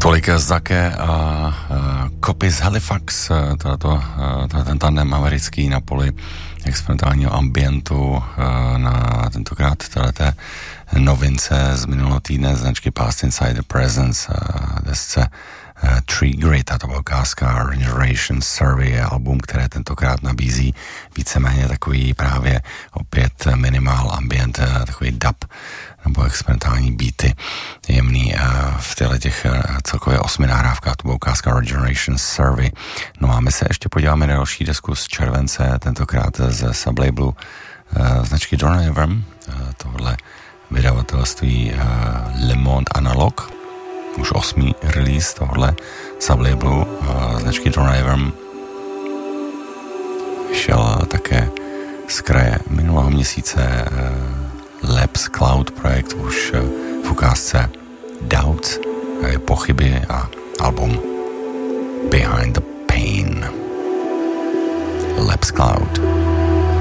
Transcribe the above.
Tolik Zake a Copy z Halifax, ten tandem americký na poli experimentálního ambientu na tentokrát téhleté novince z minulého týdne značky Past Inside the Presence, desce Tree Grid, a to byla ukázka Regeneration Survey, album, které tentokrát nabízí víceméně takový právě opět minimal ambient, takový dub nebo experimentální beaty jemný v těch celkově 8 nahrávkách. To byla ukázka Regeneration Survey. No a my se ještě podíváme na další desku z července, tentokrát z sublabelu značky Dornavern, tohle vydavatelství Le Monde Analog, už 8. release tohle sublabelu značky Dornavern. Vyšel také z kraje minulého měsíce Labs Cloud projekt už v ukázce Doubts, pochyby a album Behind the Pain. Labs Cloud.